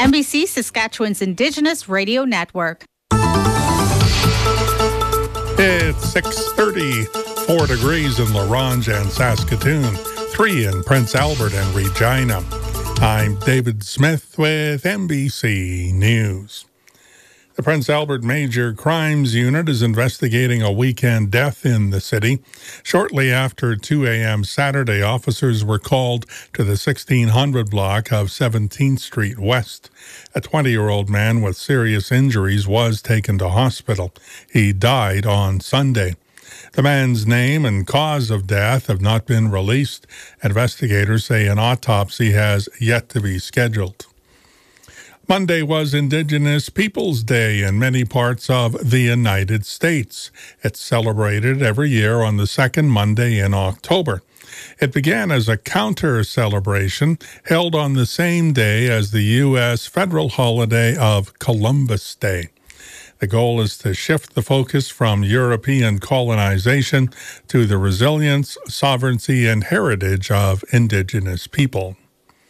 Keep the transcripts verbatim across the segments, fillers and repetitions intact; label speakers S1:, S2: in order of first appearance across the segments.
S1: N B C, Saskatchewan's Indigenous Radio Network.
S2: It's six thirty, four degrees in La Ronge and Saskatoon, three in Prince Albert and Regina. I'm David Smith with N B C News. The Prince Albert Major Crimes Unit is investigating a weekend death in the city. Shortly after two a.m. Saturday, officers were called to the sixteen hundred block of seventeenth Street West. A twenty-year-old man with serious injuries was taken to hospital. He died on Sunday. The man's name and cause of death have not been released. Investigators say an autopsy has yet to be scheduled. Monday was Indigenous Peoples Day in many parts of the United States. It's celebrated every year on the second Monday in October. It began as a counter-celebration held on the same day as the U S federal holiday of Columbus Day. The goal is to shift the focus from European colonization to the resilience, sovereignty, and heritage of Indigenous people.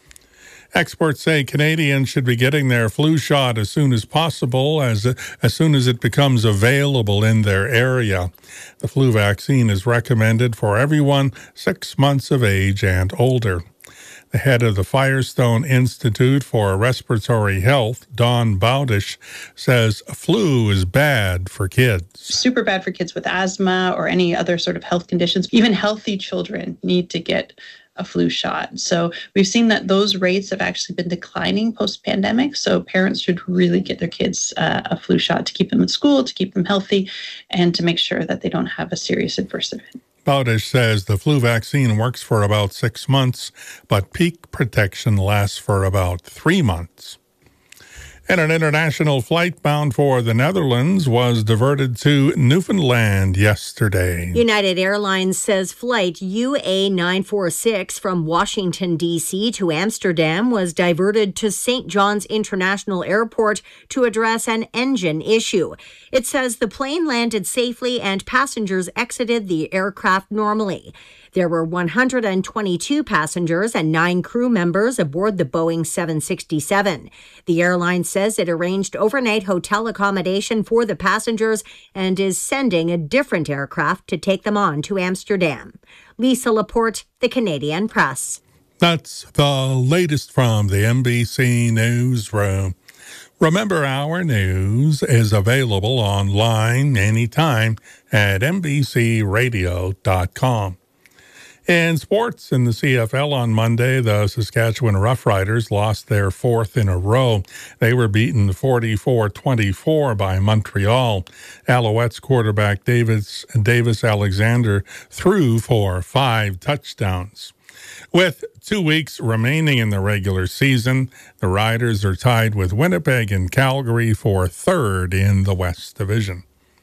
S2: Experts say Canadians should be getting their flu shot as soon as possible, as, as soon as it becomes available in their area. The flu vaccine is recommended for everyone six months of age and older. The head of the Firestone Institute for Respiratory Health, Dawn Bowdish, says flu is bad for kids.
S3: Super bad for kids with asthma or any other sort of health conditions. Even healthy children need to get a flu shot. So we've seen that those rates have actually been declining post-pandemic. So parents should really get their kids uh, a flu shot to keep them in school, to keep them healthy, and to make sure that they don't have a serious adverse event.
S2: Bowdish says the flu vaccine works for about six months, but peak protection lasts for about three months. And an international flight bound for the Netherlands was diverted to Newfoundland yesterday.
S4: United Airlines says flight U A nine forty-six from Washington, D C to Amsterdam was diverted to Saint John's International Airport to address an engine issue. It says the plane landed safely and passengers exited the aircraft normally. There were one hundred twenty-two passengers and nine crew members aboard the Boeing seven sixty-seven. The airline says it arranged overnight hotel accommodation for the passengers and is sending a different aircraft to take them on to Amsterdam. Lisa Laporte, The Canadian Press.
S2: That's the latest from the N B C Newsroom. Remember, our news is available online anytime at N B C radio dot com. In sports, in the C F L on Monday, the Saskatchewan Roughriders lost their fourth in a row. They were beaten forty-four twenty-four by Montreal. Alouettes quarterback Davis, Davis Alexander threw for five touchdowns. With two weeks remaining in the regular season, the Riders are tied with Winnipeg and Calgary for third in the West Division.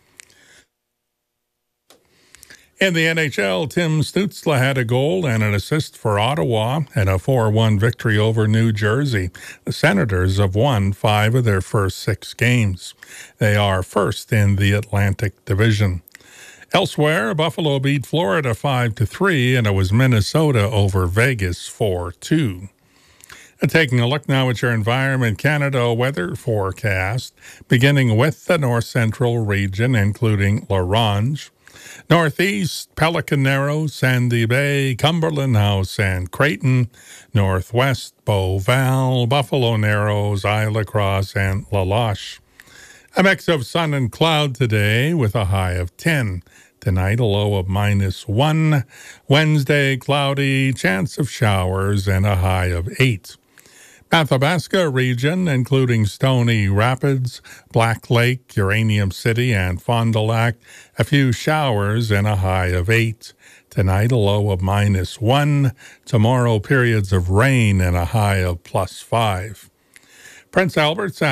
S2: In the N H L, Tim Stützle had a goal and an assist for Ottawa in a four one victory over New Jersey. The Senators have won five of their first six games. They are first in the Atlantic Division. Elsewhere, Buffalo beat Florida five to three, and it was Minnesota over Vegas four two. And taking a look now at your Environment Canada weather forecast, beginning with the north central region, including La Ronge, northeast, Pelican Narrows, Sandy Bay, Cumberland House, and Creighton. Northwest, Beauval, Buffalo Narrows, Isle Cross, and La Loche. A mix of sun and cloud today with a high of ten. Tonight, a low of minus one. Wednesday, cloudy, chance of showers, and a high of eight. Athabasca region, including Stony Rapids, Black Lake, Uranium City, and Fond du Lac, a few showers and a high of eight. Tonight, a low of minus one. Tomorrow, periods of rain and a high of plus five. Prince Albert